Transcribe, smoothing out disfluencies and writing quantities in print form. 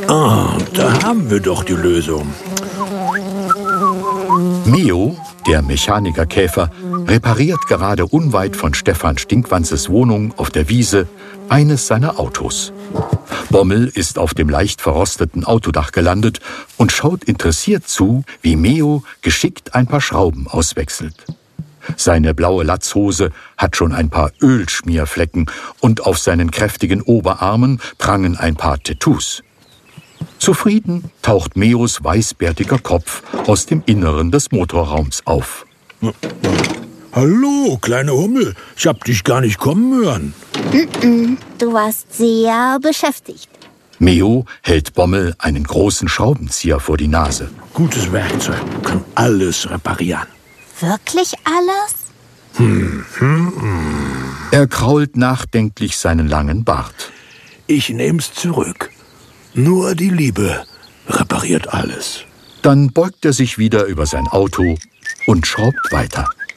Ah, da haben wir doch die Lösung. Meo, der Mechanikerkäfer, repariert gerade unweit von Stefan Stinkwanzes Wohnung auf der Wiese eines seiner Autos. Bommel ist auf dem leicht verrosteten Autodach gelandet und schaut interessiert zu, wie Meo geschickt ein paar Schrauben auswechselt. Seine blaue Latzhose hat schon ein paar Ölschmierflecken und auf seinen kräftigen Oberarmen prangen ein paar Tattoos. Zufrieden taucht Meos weißbärtiger Kopf aus dem Inneren des Motorraums auf. Hallo, kleine Hummel. Ich hab dich gar nicht kommen hören. Du warst sehr beschäftigt. Meo hält Bommel einen großen Schraubenzieher vor die Nase. Gutes Werkzeug, kann alles reparieren. Wirklich alles? Er krault nachdenklich seinen langen Bart. Ich nehm's zurück. Nur die Liebe repariert alles. Dann beugt er sich wieder über sein Auto und schraubt weiter.